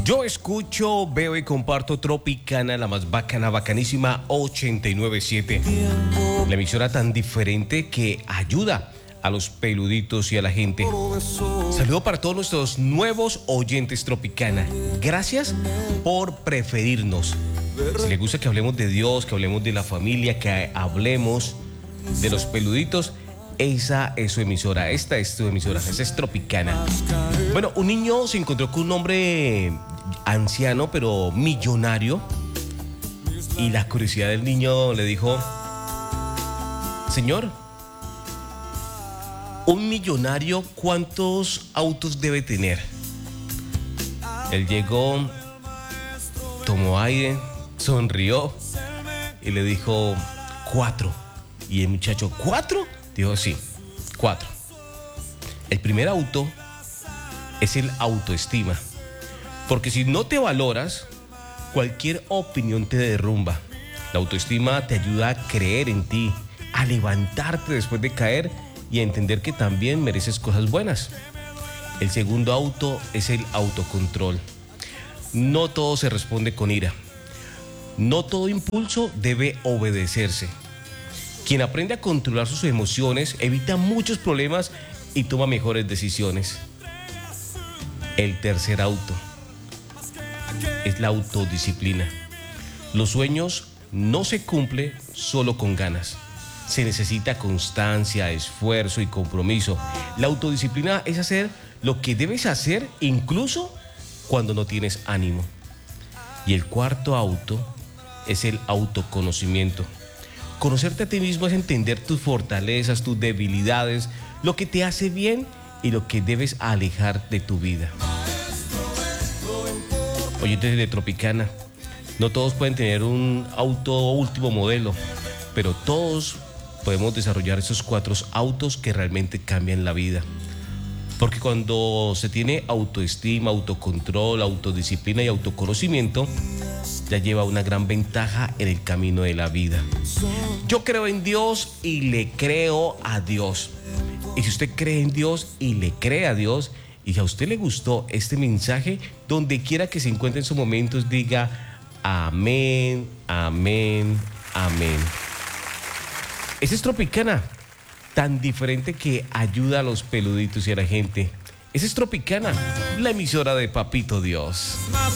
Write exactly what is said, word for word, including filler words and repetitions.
Yo escucho, veo y comparto Tropicana, la más bacana, bacanísima, ochenta y nueve punto siete. La emisora tan diferente que ayuda a los peluditos y a la gente. Saludo para todos nuestros nuevos oyentes Tropicana. Gracias por preferirnos. Si les gusta que hablemos de Dios, que hablemos de la familia, que hablemos de los peluditos, esa es su emisora, esta es su emisora, esa es Tropicana. Bueno, un niño se encontró con un hombre anciano pero millonario, y la curiosidad del niño le dijo: señor, un millonario, ¿cuántos autos debe tener? Él llegó, tomó aire, sonrió y le dijo: cuatro. Y el muchacho: ¿cuatro? Dijo: sí, cuatro. El primer auto es el autoestima, porque si no te valoras, cualquier opinión te derrumba. La autoestima te ayuda a creer en ti, a levantarte después de caer y a entender que también mereces cosas buenas. El segundo auto es el autocontrol. No todo se responde con ira. No todo impulso debe obedecerse. Quien aprende a controlar sus emociones evita muchos problemas y toma mejores decisiones. El tercer auto es la autodisciplina. Los sueños no se cumplen solo con ganas. Se necesita constancia, esfuerzo y compromiso. La autodisciplina es hacer lo que debes hacer incluso cuando no tienes ánimo. Y el cuarto auto es el autoconocimiento. Conocerte a ti mismo es entender tus fortalezas, tus debilidades, lo que te hace bien y lo que debes alejar de tu vida. Oyentes de Tropicana, no todos pueden tener un auto último modelo, pero todos podemos desarrollar esos cuatro autos que realmente cambian la vida. Porque cuando se tiene autoestima, autocontrol, autodisciplina y autoconocimiento, ya lleva una gran ventaja en el camino de la vida. Yo creo en Dios y le creo a Dios. Y si usted cree en Dios y le cree a Dios, y si a usted le gustó este mensaje, donde quiera que se encuentre en sus momentos, diga amén, amén, amén. Esta es Tropicana, tan diferente que ayuda a los peluditos y a la gente. Esa es Tropicana, la emisora de Papito Dios.